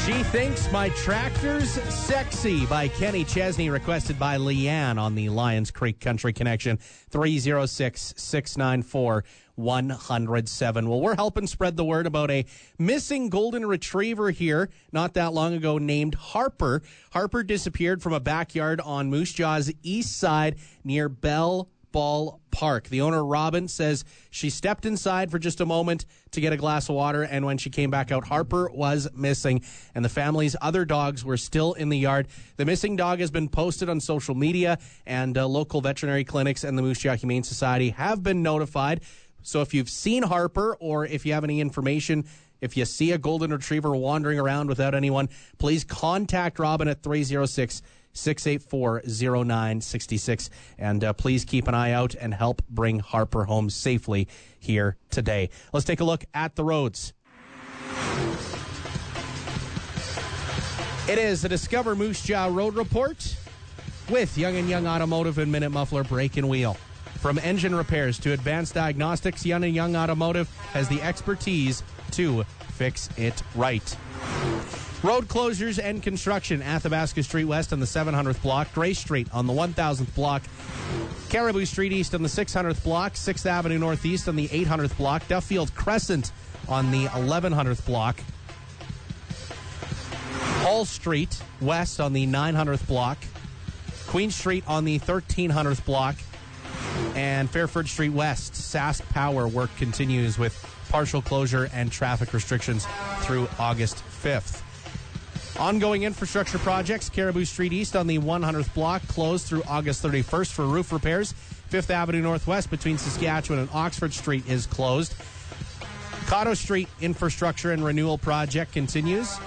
She Thinks My Tractor's Sexy by Kenny Chesney, requested by Leanne on the Lions Creek Country Connection, 306-694-107. Well, we're helping spread the word about a missing golden retriever here not that long ago named Harper. Harper disappeared from a backyard on Moose Jaw's east side near Bell Ball Park. The owner, Robin, says she stepped inside for just a moment to get a glass of water, and when she came back out, Harper was missing, and the family's other dogs were still in the yard. The missing dog has been posted on social media, and local veterinary clinics and the Moose Jaw Humane Society have been notified. So if you've seen Harper, or if you have any information, if you see a golden retriever wandering around without anyone, please contact Robin at 306-684-0966. And please keep an eye out and help bring Harper home safely here today. Let's take a look at the roads. It is the Discover Moose Jaw Road Report with Young & Young Automotive and Minute Muffler Brake and Wheel. From engine repairs to advanced diagnostics, Young & Young Automotive has the expertise to fix it right. Road closures and construction: Athabasca Street West on the 700th block, Gray Street on the 1000th block, Caribou Street East on the 600th block, 6th Avenue Northeast on the 800th block, Duffield Crescent on the 1100th block, Hall Street West on the 900th block, Queen Street on the 1300th block, and Fairford Street West. SAS Power work continues with partial closure and traffic restrictions through August 5th. Ongoing infrastructure projects: Caribou Street East on the 100th block closed through August 31st for roof repairs. 5th Avenue Northwest between Saskatchewan and Oxford Street is closed. Cotto Street infrastructure and renewal project continues.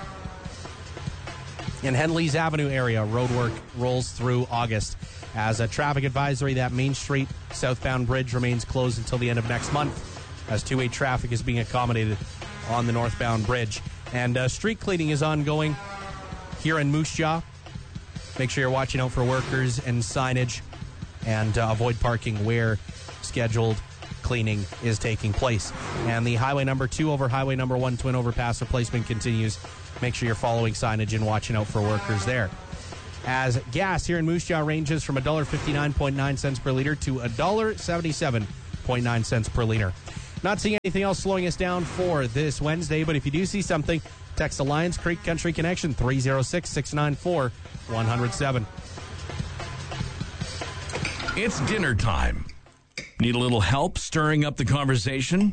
In Henleys Avenue area, roadwork rolls through August. As a traffic advisory, that Main Street southbound bridge remains closed until the end of next month, as two-way traffic is being accommodated on the northbound bridge. And street cleaning is ongoing here in Moose Jaw. Make sure you're watching out for workers and signage, and avoid parking where scheduled cleaning is taking place. And the Highway number 2 over Highway number 1 twin overpass replacement continues. Make sure you're following signage and watching out for workers there. As gas here in Moose Jaw ranges from $1.59.9 per liter to $1.77.9 per liter. Not seeing anything else slowing us down for this Wednesday, but if you do see something, text the Lions Creek Country Connection, 306-694-107. It's dinner time. Need a little help stirring up the conversation?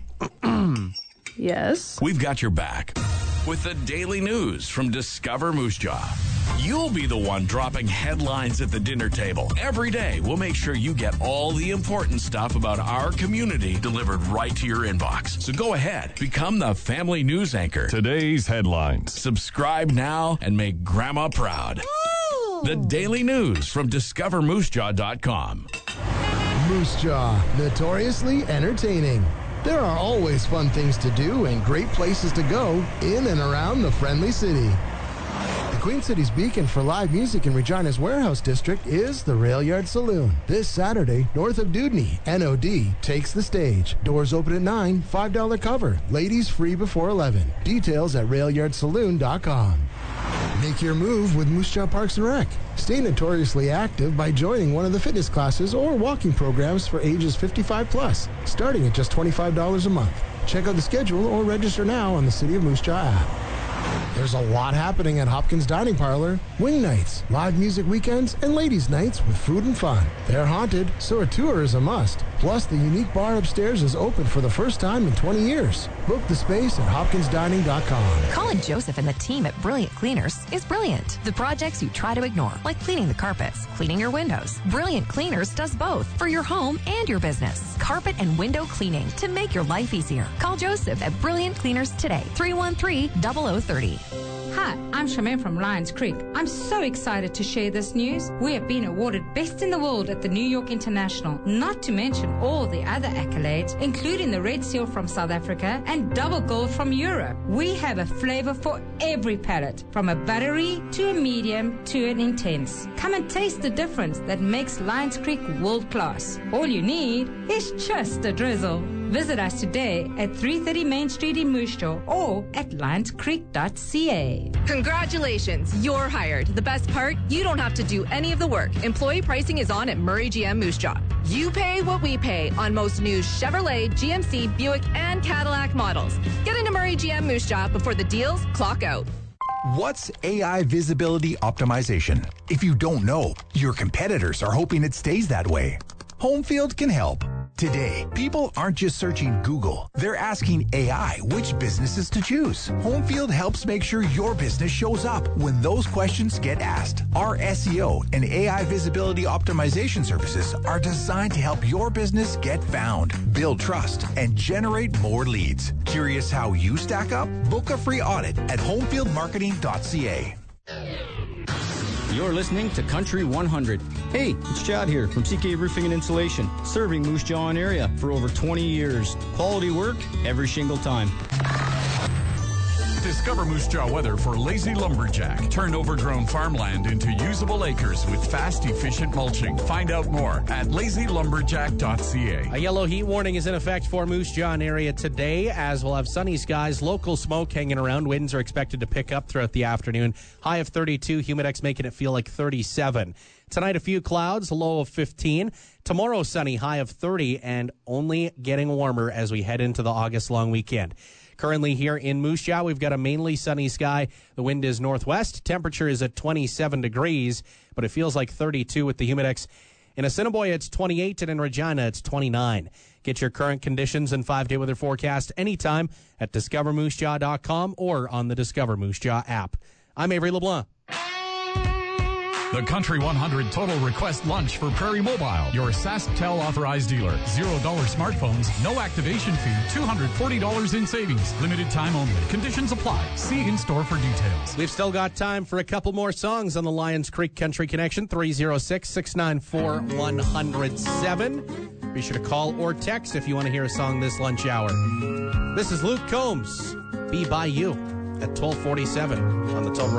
Yes. We've got your back with the daily news from Discover Moose Jaw. You'll be the one dropping headlines at the dinner table. Every day, we'll make sure you get all the important stuff about our community delivered right to your inbox. So go ahead, become the family news anchor. Today's headlines. Subscribe now and make Grandma proud. Ooh. The daily news from DiscoverMooseJaw.com. Moose Jaw, notoriously entertaining. There are always fun things to do and great places to go in and around the friendly city. The Queen City's beacon for live music in Regina's Warehouse District is the Rail Yard Saloon. This Saturday, north of Dudney, NOD takes the stage. Doors open at 9, $5 cover. Ladies free before 11. Details at railyardsaloon.com. Make your move with Moose Jaw Parks and Rec. Stay notoriously active by joining one of the fitness classes or walking programs for ages 55 plus, starting at just $25 a month. Check out the schedule or register now on the City of Moose Jaw app. There's a lot happening at Hopkins Dining Parlor. Wing nights, live music weekends, and ladies' nights with food and fun. They're haunted, so a tour is a must. Plus, the unique bar upstairs is open for the first time in 20 years. Book the space at hopkinsdining.com. Calling Joseph and the team at Brilliant Cleaners is brilliant. The projects you try to ignore, like cleaning the carpets, cleaning your windows. Brilliant Cleaners does both for your home and your business. Carpet and window cleaning to make your life easier. Call Joseph at Brilliant Cleaners today, 313-0030. Hi, I'm Charmaine from Lions Creek. I'm so excited to share this news. We have been awarded Best in the World at the New York International, not to mention all the other accolades, including the Red Seal from South Africa and Double Gold from Europe. We have a flavor for every palate, from a buttery to a medium to an intense. Come and taste the difference that makes Lions Creek world class. All you need is just a drizzle. Visit us today at 330 Main Street in Moose Jaw or at lionscreek.ca. Congratulations, you're hired. The best part, you don't have to do any of the work. Employee pricing is on at Murray GM Moose Jaw. You pay what we pay on most new Chevrolet, GMC, Buick, and Cadillac models. Get into Murray GM Moose Jaw before the deals clock out. What's AI visibility optimization? If you don't know, your competitors are hoping it stays that way. Homefield can help. Today, people aren't just searching Google. They're asking AI which businesses to choose. Homefield helps make sure your business shows up when those questions get asked. Our SEO and AI visibility optimization services are designed to help your business get found, build trust, and generate more leads. Curious how you stack up? Book a free audit at homefieldmarketing.ca. You're listening to Country 100. Hey, it's Chad here from CK Roofing and Insulation, serving Moose Jaw and area for over 20 years. Quality work every shingle time. Discover Moose Jaw weather for Lazy Lumberjack. Turn overgrown farmland into usable acres with fast, efficient mulching. Find out more at lazylumberjack.ca. A yellow heat warning is in effect for Moose Jaw and area today, as we'll have sunny skies, local smoke hanging around. Winds are expected to pick up throughout the afternoon. High of 32, Humidex making it feel like 37. Tonight, a few clouds, a low of 15. Tomorrow, sunny, high of 30, and only getting warmer as we head into the August long weekend. Currently here in Moose Jaw, we've got a mainly sunny sky. The wind is northwest. Temperature is at 27 degrees, but it feels like 32 with the Humidex. In Assiniboia, it's 28, and in Regina, it's 29. Get your current conditions and 5-day weather forecast anytime at discovermoosejaw.com or on the Discover Moose Jaw app. I'm Avery LeBlanc. The Country 100 Total Request Lunch for Prairie Mobile, your SaskTel authorized dealer. $0 smartphones, no activation fee, $240 in savings. Limited time only. Conditions apply. See in-store for details. We've still got time for a couple more songs on the Lions Creek Country Connection, 306-694-107. Be sure to call or text if you want to hear a song this lunch hour. This is Luke Combs, Be By You, at 12:47 on the Total